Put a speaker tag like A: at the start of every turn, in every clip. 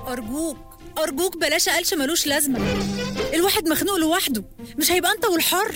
A: أرجوك بلاش قلش ملوش لازمة. الواحد مخنوق لوحده، مش هيبقى أنت والحر.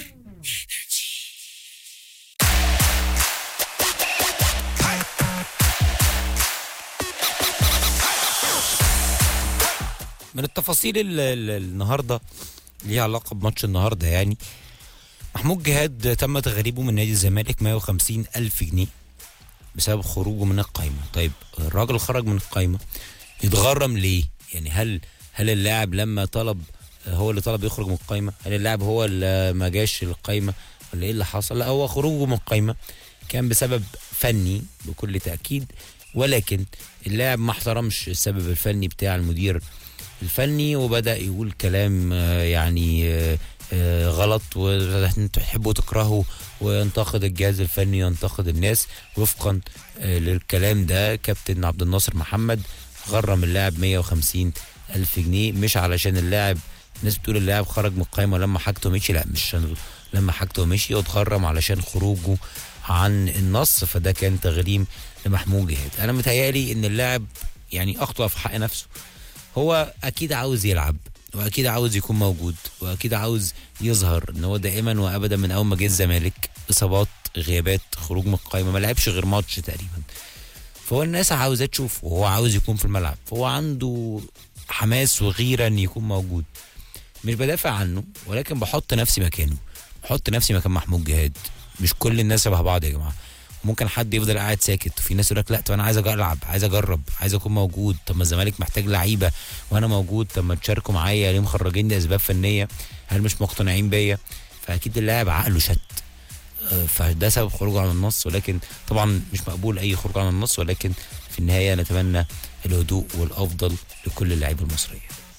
B: من التفاصيل النهارده ليها علاقة بماتش النهارده يعني. محمود جهاد تم تغريبه من نادي الزمالك 150 ألف جنيه بسبب خروجه من القايمة. طيب الراجل خرج من القايمة، يتغرم ليه؟ يعني هل اللاعب لما طلب هو اللي طلب يخرج من القايمة؟ هل اللاعب هو اللي ما جاش للقايمة ولا ايه اللي حصل؟ لا، هو خروجه من القايمة كان بسبب فني بكل تأكيد، ولكن اللاعب ما احترمش السبب الفني بتاع المدير الفني وبدأ يقول كلام يعني غلط، وانتوا تحبوا تكرهوا، وينتقد الجهاز الفني وينتقد الناس. وفقا للكلام ده كابتن عبد الناصر محمد غرم اللاعب 150 ألف جنيه، مش علشان اللاعب، الناس بتقول اللاعب خرج من القايمة لما حاجته مشي، لا مش لما حاجته مشي، واتغرم علشان خروجه عن النص. فده كان تغريم لمحمود جهاد. انا متهيألي ان اللاعب يعني اخطأ في حق نفسه. هو اكيد عاوز يلعب، واكيد عاوز يكون موجود، واكيد عاوز يظهر ان هو دائما وابدا من اول ما جه الزمالك اصابات، غيابات، خروج من القايمه، ما لعبش غير ماتش تقريبا. فهو الناس عاوزاه تشوفه وهو عاوز يكون في الملعب، فهو عنده حماس وغيره ان يكون موجود. مش بدافع عنه، ولكن بحط نفسي مكانه، بحط نفسي مكان محمود جهاد. مش كل الناس شبه بعض يا جماعه. ممكن حد يفضل قاعد ساكت، وفي ناس يقول لك لا طب انا عايز العب، عايز اجرب، عايز اكون موجود. طب ما الزمالك محتاج لعيبه وانا موجود، طب ما تشاركوا معايا، ليه مخرجيني اسباب فنيه؟ هل مش مقتنعين بيا؟ فاكيد اللاعب عقله شت، فده سبب خروجه عن النص. ولكن طبعا مش مقبول اي خروج عن النص، ولكن في النهايه نتمنى الهدوء والافضل لكل اللاعيبه المصريه.